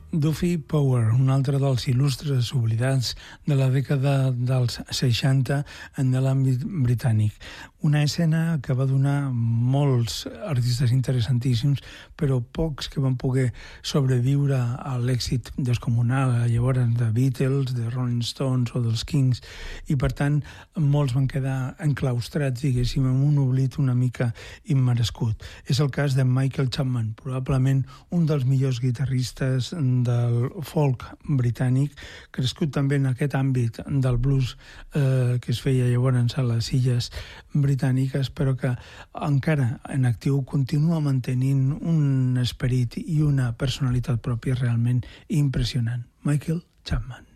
Duffy Power, un altre dels il·lustres oblidats de la dècada dels 60 en l'àmbit britànic. Una escena que va donar molts artistes interessantíssims, però pocs que van poder sobreviure a l'èxit descomunal, llavors de Beatles, de Rolling Stones o dels Kings, i per tant molts van quedar enclaustrats, diguéssim, en un oblit una mica immerescut. És el cas de Michael Chapman, probablement un dels millors guitarristes del folk britànic, crescut també en aquest àmbit del blues que es feia llavors a les illes britàniques, però que encara en actiu continua mantenint un esperit i una personalitat pròpia realment impressionant. Michael Chapman.